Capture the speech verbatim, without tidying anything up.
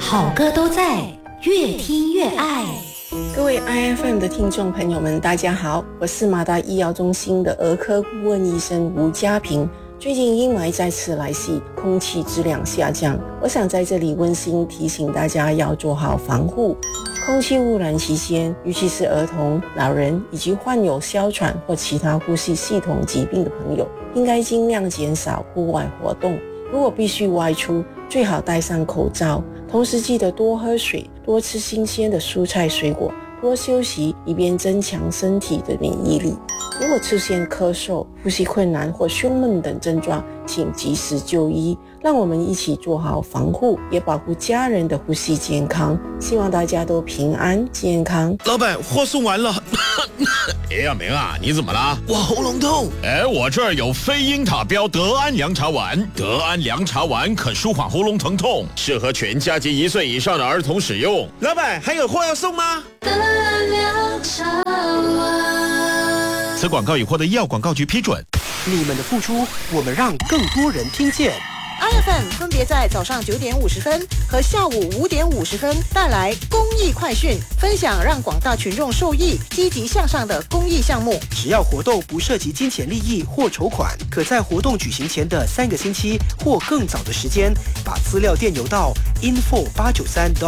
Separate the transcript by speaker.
Speaker 1: 好歌都在，越听越爱。
Speaker 2: 各位 I F M 的听众朋友们，大家好，我是马大医药中心的儿科顾问医生吴家平。最近阴霾再次来袭，空气质量下降，我想在这里温馨提醒大家要做好防护。空气污染期间，尤其是儿童、老人以及患有哮喘或其他呼吸系统疾病的朋友，应该尽量减少户外活动。如果必须外出，最好戴上口罩，同时记得多喝水，多吃新鲜的蔬菜水果，多休息，以便增强身体的免疫力。如果出现咳嗽、呼吸困难或胸闷等症状，请及时就医。让我们一起做好防护，也保护家人的呼吸健康。希望大家都平安健康。
Speaker 3: 老板，货送完了。
Speaker 4: 哎呀，明啊，你怎么了？
Speaker 3: 我喉咙痛。
Speaker 4: 哎，我这儿有非英塔标德安凉茶丸，德安凉茶丸可舒缓喉咙疼痛，适合全家及一岁以上的儿童使用。
Speaker 3: 老板，还有货要送吗？
Speaker 5: 德安凉茶丸。
Speaker 3: 此广告已获得医药广告局批准。
Speaker 6: 你们的付出，我们让更多人听见。
Speaker 7: I F M 分别在早上九点五十分和下午五点五十分带来公益快讯，分享让广大群众受益、积极向上的公益项目。
Speaker 6: 只要活动不涉及金钱利益或筹款，可在活动举行前的三个星期或更早的时间，把资料电邮到 info 八九三